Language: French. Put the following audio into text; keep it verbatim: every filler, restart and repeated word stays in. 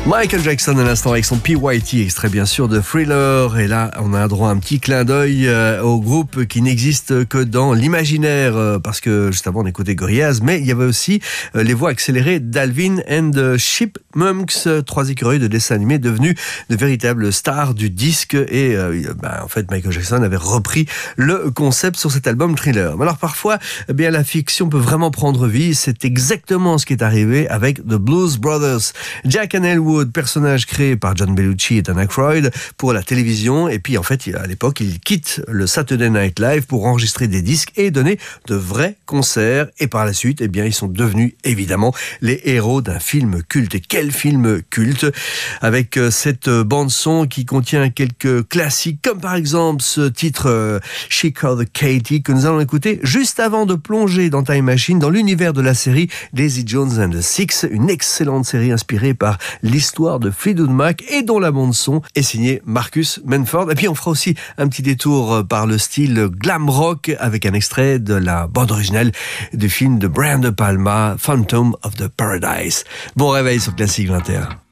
Michael Jackson à l'instant avec son P Y T, extrait bien sûr de Thriller. Et là, on a droit à un petit clin d'œil euh, au groupe qui n'existe que dans l'imaginaire, euh, parce que juste avant on écoutait Gorillaz, mais il y avait aussi euh, les voix accélérées d'Alvin and the Chipmunks, euh, trois écureuils de dessins animés devenus de véritables stars du disque. Et euh, bah, en fait, Michael Jackson avait repris le concept sur cet album Thriller. Alors parfois, eh bien la fiction peut vraiment prendre vie. C'est exactement ce qui est arrivé avec The Blues Brothers. Jack and Elwood, personnage créé par John Belushi et Dan Aykroyd pour la télévision. Et puis en fait, à l'époque, il quitte le Saturday Night Live pour enregistrer des disques et donner de vrais concerts. Et par la suite, eh bien, ils sont devenus évidemment les héros d'un film culte. Et quel film culte! Avec cette bande-son qui contient quelques classiques, comme par exemple ce titre She Called Katie, que nous allons écouter juste avant de plonger dans Time Machine, dans l'univers de la série Daisy Jones and the Six, une excellente série inspirée par l'histoire de Fleetwood Mac et dont la bande-son est signée Marcus Manford. Et puis on fera aussi un petit détour par le style glam rock avec un extrait de la bande originale du film de Brian De Palma, Phantom of the Paradise. Bon réveil sur Classique vingt et un.